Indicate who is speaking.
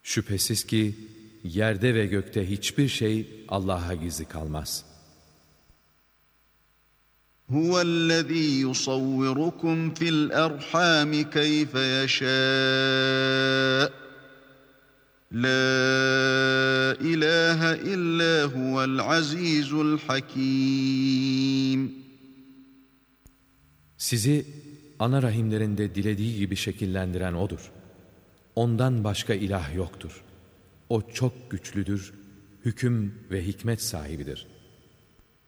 Speaker 1: Şüphesiz ki yerde ve gökte hiçbir şey Allah'a gizli kalmaz.
Speaker 2: Huvellezî yusavvirukum fil erhâmi keyfe yeşâ. La ilahe illa huvel azîzul hakîm.
Speaker 1: Sizi ana rahimlerinde dilediği gibi şekillendiren O'dur. Ondan başka ilah yoktur. O çok güçlüdür, hüküm ve hikmet sahibidir.